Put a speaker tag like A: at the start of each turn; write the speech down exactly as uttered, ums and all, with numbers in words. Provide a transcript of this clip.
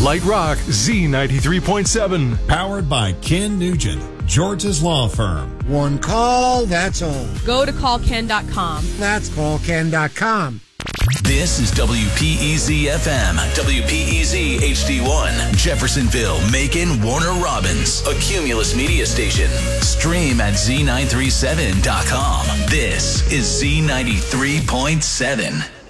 A: Light Rock Z ninety-three point seven.
B: Powered by Ken Nugent, George's Law Firm.
C: One call, that's all.
D: Go to call ken dot com.
C: That's call ken dot com.
E: This is W P E Z F M, W P E Z H D one, Jeffersonville, Macon, Warner Robins, a Cumulus media station. Stream at Z nine three seven dot com. This is Z ninety-three point seven.